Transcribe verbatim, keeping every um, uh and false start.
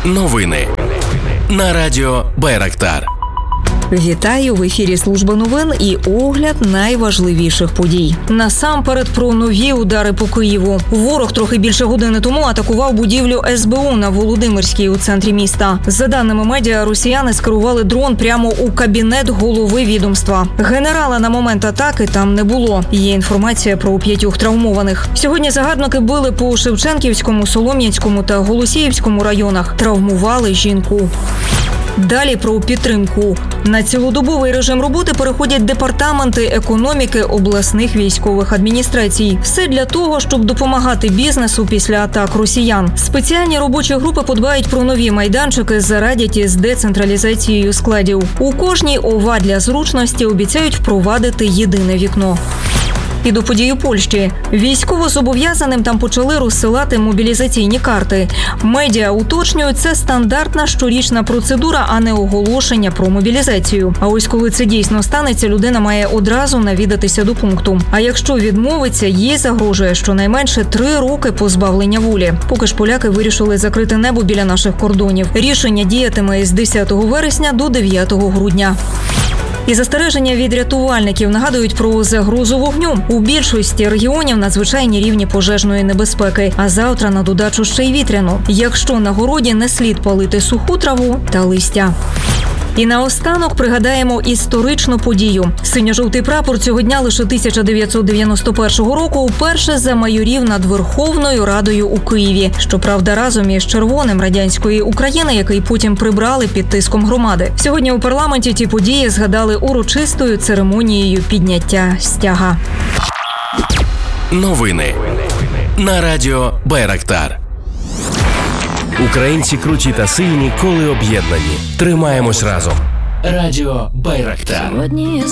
Новини на радіо Байрактар. Вітаю! В ефірі Служба новин і огляд найважливіших подій. Насамперед про нові удари по Києву. Ворог трохи більше години тому атакував будівлю ес бе у на Володимирській у центрі міста. За даними медіа, росіяни скерували дрон прямо у кабінет голови відомства. Генерала на момент атаки там не було. Є інформація про п'ятьох травмованих. Сьогодні загарбники били по Шевченківському, Солом'янському та Голосіївському районах. Травмували жінку. Далі про підтримку. На цілодобовий режим роботи переходять департаменти економіки обласних військових адміністрацій. Все для того, щоб допомагати бізнесу після атак росіян. Спеціальні робочі групи подбають про нові майданчики, зарадять із децентралізацією складів. У кожній ОВА для зручності обіцяють впровадити єдине вікно. І до подій у Польщі. Військовозобов'язаним там почали розсилати мобілізаційні карти. Медіа уточнюють, це стандартна щорічна процедура, а не оголошення про мобілізацію. А ось коли це дійсно станеться, людина має одразу навідатися до пункту. А якщо відмовиться, їй загрожує щонайменше три роки позбавлення волі. Поки ж поляки вирішили закрити небо біля наших кордонів. Рішення діятиме з десятого вересня до дев'ятого грудня. І застереження від рятувальників нагадують про загрозу вогню. У більшості регіонів надзвичайні рівні пожежної небезпеки, а завтра на додачу ще й вітряну. Якщо на городі не слід палити суху траву та листя. І наостанок пригадаємо історичну подію. Синьо-жовтий прапор цього дня лише тисяча дев'ятсот дев'яносто першого року вперше замайорів над Верховною Радою у Києві. Щоправда, разом із червоним радянської України, який потім прибрали під тиском громади. Сьогодні у парламенті ті події згадали урочистою церемонією підняття стяга. Новини на радіо Байрактар. Українці круті та сильні, коли об'єднані. Тримаємось разом. Радіо Байрактар.